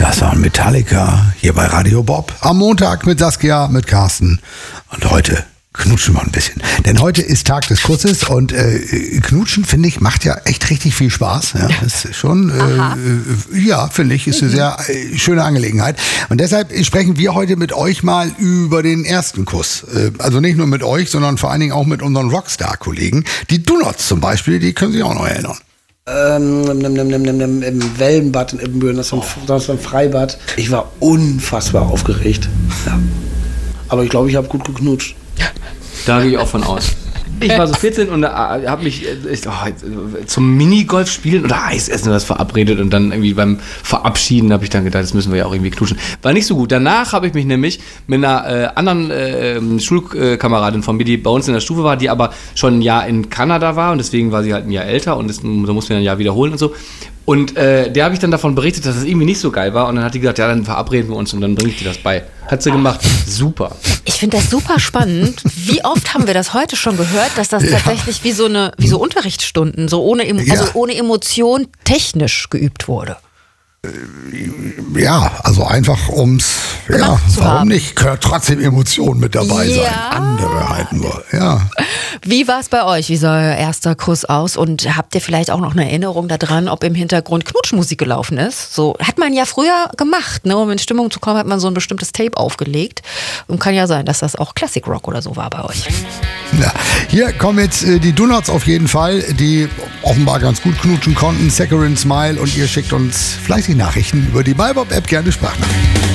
Das war Metallica hier bei Radio Bob. Am Montag mit Saskia, mit Carsten. Und heute knutschen wir ein bisschen. Denn heute ist Tag des Kusses und knutschen, finde ich, macht ja echt richtig viel Spaß. Ja, ist schon, ja, finde ich, ist eine sehr schöne Angelegenheit. Und deshalb sprechen wir heute mit euch mal über den ersten Kuss. Also nicht nur mit euch, sondern vor allen Dingen auch mit unseren Rockstar-Kollegen. Die Donuts zum Beispiel, die können sich auch noch erinnern. Im Wellenbad in Ibbenbüren, das war ein Freibad. Ich war unfassbar aufgeregt. Ja. Aber ich glaube, ich habe gut geknutscht. Da gehe ich auch von aus. Ich war so 14 und habe mich zum Minigolf spielen oder Eisessen oder was verabredet und dann irgendwie beim Verabschieden habe ich dann gedacht, das müssen wir ja auch irgendwie knutschen. War nicht so gut. Danach habe ich mich nämlich mit einer anderen Schulkameradin von mir, die bei uns in der Stufe war, die aber schon ein Jahr in Kanada war und deswegen war sie halt ein Jahr älter und da mussten wir ein Jahr wiederholen und so. Und der habe ich dann davon berichtet, dass es irgendwie nicht so geil war. Und dann hat die gesagt, ja, dann verabreden wir uns und dann bringe ich dir das bei. Hat sie gemacht. Super. Ich finde das super spannend. Wie oft haben wir das heute schon gehört, dass das tatsächlich wie so Unterrichtsstunden, so ohne Emotion technisch geübt wurde? Ja, also einfach warum nicht? Gehört trotzdem Emotionen mit dabei sein. Andere halt nur, ja. Wie war es bei euch? Wie sah euer erster Kuss aus? Und habt ihr vielleicht auch noch eine Erinnerung daran, ob im Hintergrund Knutschmusik gelaufen ist? So hat man ja früher gemacht, ne? Um in Stimmung zu kommen, hat man so ein bestimmtes Tape aufgelegt. Und kann ja sein, dass das auch Classic Rock oder so war bei euch. Ja, hier kommen jetzt die Donuts auf jeden Fall, die offenbar ganz gut knutschen konnten. Saccharine Smile und ihr schickt uns fleißig Nachrichten über die MyBob-App, gerne Sprachnachrichten.